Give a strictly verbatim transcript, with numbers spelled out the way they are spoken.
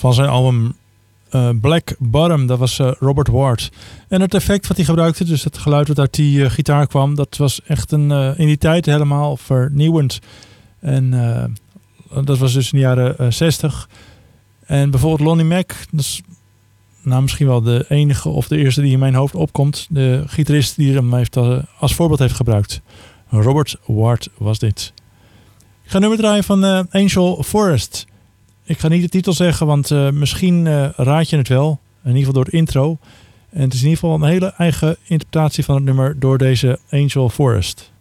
van zijn album uh, Black Bottom. Dat was uh, Robert Ward. En het effect wat hij gebruikte, dus het geluid wat uit die uh, gitaar kwam, dat was echt een, uh, in die tijd helemaal vernieuwend. En uh, dat was dus in de jaren uh, zestig. En bijvoorbeeld Lonnie Mack, dat is nou, misschien wel de enige of de eerste die in mijn hoofd opkomt. De gitarist die hem heeft, uh, als voorbeeld heeft gebruikt. Robert Ward was dit. Ik ga een nummer draaien van uh, Angel Forest. Ik ga niet de titel zeggen, want uh, misschien uh, raad je het wel. In ieder geval door het intro. En het is in ieder geval een hele eigen interpretatie van het nummer door deze Angel Forest.